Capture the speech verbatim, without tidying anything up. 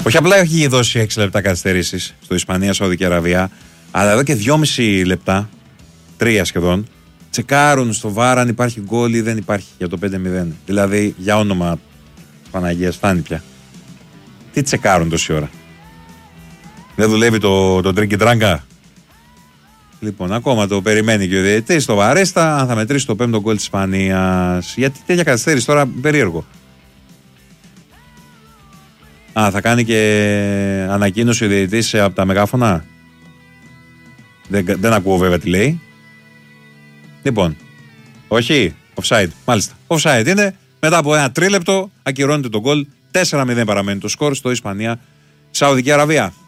Όχι απλά έχει δώσει έξι λεπτά καθυστερήσεις στο Ισπανία-Σαουδική Αραβία, αλλά εδώ και δυόμιση λεπτά, τρία σχεδόν, τσεκάρουν στο βάρ αν υπάρχει γκολ ή δεν υπάρχει για το πέντε μηδέν. Δηλαδή, για όνομα Παναγίας, φτάνει πια. Τι τσεκάρουν τόση ώρα? Δεν δουλεύει το, το τρίγκι τράγκα? Λοιπόν, ακόμα το περιμένει και ο διαιτητής στο Βαρέστα αν θα μετρήσει το πέμπτο γκολ της Ισπανίας. Γιατί τέτοια καθυστέρηση τώρα, περίεργο. Α, θα κάνει και ανακοίνωση ο διαιτητής από τα μεγάφωνα. Δεν, δεν ακούω βέβαια τι λέει. Λοιπόν, όχι, offside, μάλιστα. Offside είναι, μετά από ένα τρίλεπτο ακυρώνεται το γκολ. τέσσερα μηδέν παραμένει το σκορ στο Ισπανία-Σαουδική Αραβία.